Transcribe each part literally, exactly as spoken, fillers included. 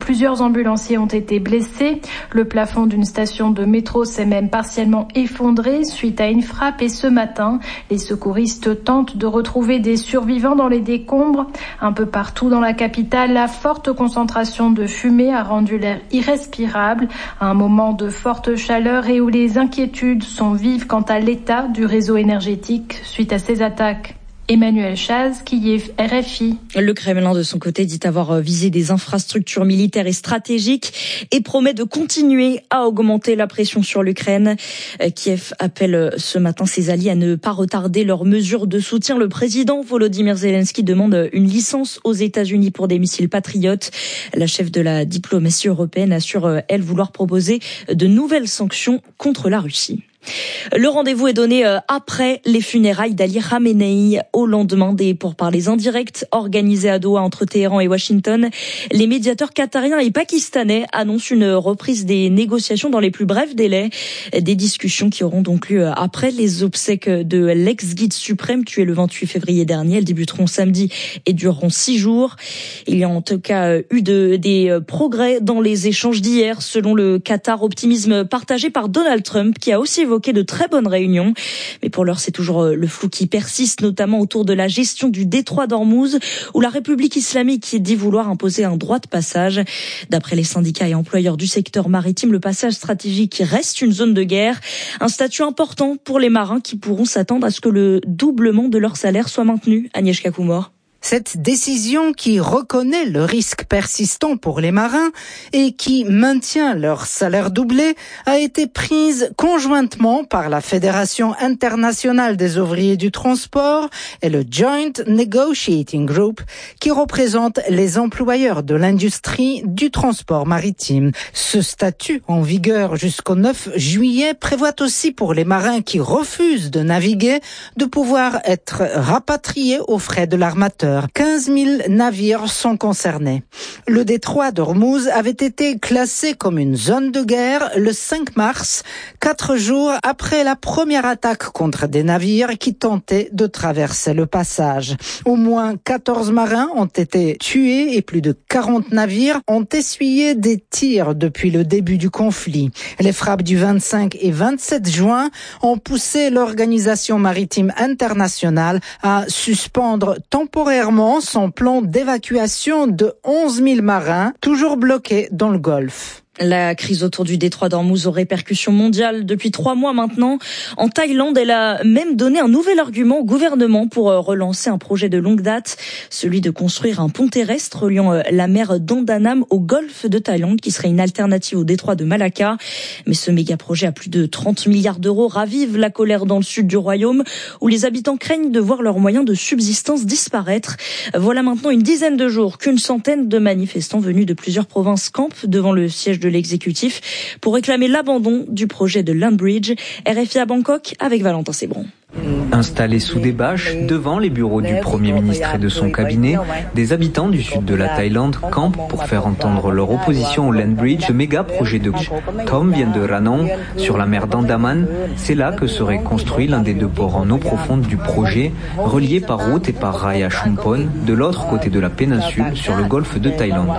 Plusieurs ambulanciers ont été blessés. Le plafond d'une station de métro s'est même partiellement effondré suite à une frappe et ce matin, les secouristes tentent de retrouver des survivants dans les décombres. Un peu partout dans la capitale, la forte concentration de fumée a rendu l'air irrespirable à un moment de forte chaleur et où les inquiétudes sont vives quant à l'état du réseau énergétique suite à ces attaques. Emmanuel Chaz, Kiev, R F I. Le Kremlin, de son côté, dit avoir visé des infrastructures militaires et stratégiques et promet de continuer à augmenter la pression sur l'Ukraine. Kiev appelle ce matin ses alliés à ne pas retarder leurs mesures de soutien. Le président Volodymyr Zelensky demande une licence aux États-Unis pour des missiles patriotes. La chef de la diplomatie européenne assure, elle, vouloir proposer de nouvelles sanctions contre la Russie. Le rendez-vous est donné après les funérailles d'Ali Khamenei, au lendemain des pourparlers indirects organisés à Doha entre Téhéran et Washington. Les médiateurs qatariens et pakistanais annoncent une reprise des négociations dans les plus brefs délais. Des discussions qui auront donc lieu après les obsèques de l'ex-guide suprême tué le vingt-huit février dernier. Elles débuteront samedi et dureront six jours. Il y a en tout cas eu de, des progrès dans les échanges d'hier, selon le Qatar. Optimisme partagé par Donald Trump, qui a aussi évoqué de très bonnes réunions. Mais pour l'heure, c'est toujours le flou qui persiste, notamment autour de la gestion du détroit d'Ormuz, où la République islamique dit vouloir imposer un droit de passage. D'après les syndicats et employeurs du secteur maritime, le passage stratégique reste une zone de guerre. Un statut important pour les marins qui pourront s'attendre à ce que le doublement de leur salaire soit maintenu. Agnieszka Kumor. Cette décision qui reconnaît le risque persistant pour les marins et qui maintient leur salaire doublé a été prise conjointement par la Fédération internationale des ouvriers du transport et le Joint Negotiating Group qui représente les employeurs de l'industrie du transport maritime. Ce statut, en vigueur jusqu'au neuf juillet, prévoit aussi pour les marins qui refusent de naviguer de pouvoir être rapatriés aux frais de l'armateur. quinze mille navires sont concernés. Le détroit d'Ormuz avait été classé comme une zone de guerre le cinq mars, quatre jours après la première attaque contre des navires qui tentaient de traverser le passage. Au moins quatorze marins ont été tués et plus de quarante navires ont essuyé des tirs depuis le début du conflit. Les frappes du vingt-cinq et vingt-sept juin ont poussé l'Organisation maritime internationale à suspendre temporairement son plan d'évacuation de onze mille marins, toujours bloqués dans le Golfe. La crise autour du détroit d'Ormuz aux répercussions mondiales depuis trois mois maintenant. En Thaïlande, elle a même donné un nouvel argument au gouvernement pour relancer un projet de longue date, celui de construire un pont terrestre reliant la mer d'Andanam au golfe de Thaïlande, qui serait une alternative au détroit de Malacca. Mais ce méga projet à plus de trente milliards d'euros ravive la colère dans le sud du royaume, où les habitants craignent de voir leurs moyens de subsistance disparaître. Voilà maintenant une dizaine de jours qu'une centaine de manifestants venus de plusieurs provinces campent devant le siège de l'exécutif pour réclamer l'abandon du projet de Land Bridge. R F I à Bangkok avec Valentin Sébron. Installés sous des bâches, devant les bureaux du Premier ministre et de son cabinet, des habitants du sud de la Thaïlande campent pour faire entendre leur opposition au Land Bridge, ce méga projet de Tom vient de Ranong, sur la mer d'Andaman. C'est là que serait construit l'un des deux ports en eau profonde du projet, relié par route et par rail à Chumpon, de l'autre côté de la péninsule, sur le golfe de Thaïlande.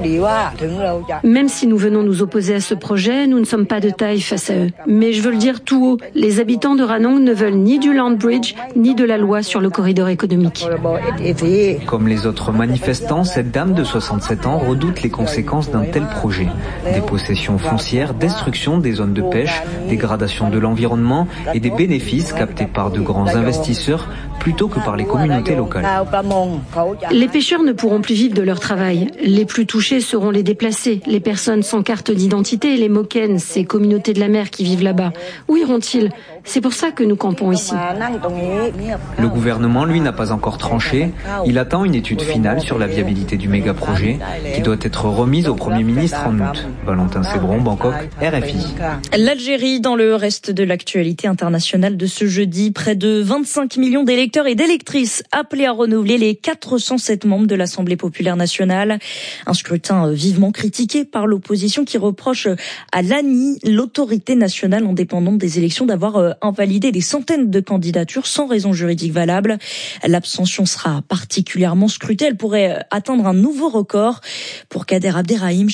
Même si nous venons nous opposer à ce projet, nous ne sommes pas de taille face à eux. Mais je veux le dire tout haut, les habitants de Ranong ne veulent ni du Land Bridge, ni de la loi sur le corridor économique. Comme les autres manifestants, cette dame de soixante-sept ans redoute les conséquences d'un tel projet. Des possessions foncières, destruction des zones de pêche, dégradation de l'environnement et des bénéfices captés par de grands investisseurs plutôt que par les communautés locales. Les pêcheurs ne pourront plus vivre de leur travail. Les plus touchés seront les déplacés, les personnes sans carte d'identité et les Moken, ces communautés de la mer qui vivent là-bas. Où iront-ils ? C'est pour ça que nous campons ici. Le gouvernement, lui, n'a pas encore tranché. Il attend une étude finale sur la viabilité du méga-projet qui doit être remise au Premier ministre en août. Valentin Sébron, Bangkok, R F I. L'Algérie, dans le reste de l'actualité internationale de ce jeudi, près de vingt-cinq millions d'électeurs et d'électrices appelés à renouveler les quatre cent sept membres de l'Assemblée populaire nationale. Un scrutin vivement critiqué par l'opposition qui reproche à l'A N I, l'autorité nationale indépendante des élections, d'avoir invalidé des centaines de candidatures sans raison juridique valable. L'abstention sera particulièrement scrutée. Elle pourrait atteindre un nouveau record pour Kader Abderrahim.